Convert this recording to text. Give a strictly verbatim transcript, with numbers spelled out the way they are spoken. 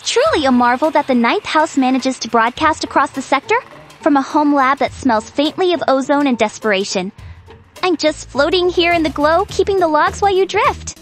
truly a marvel that the ninth house manages to broadcast across the sector from a home lab that smells faintly of ozone and desperation. I'm just floating here in the glow, keeping the logs while you drift.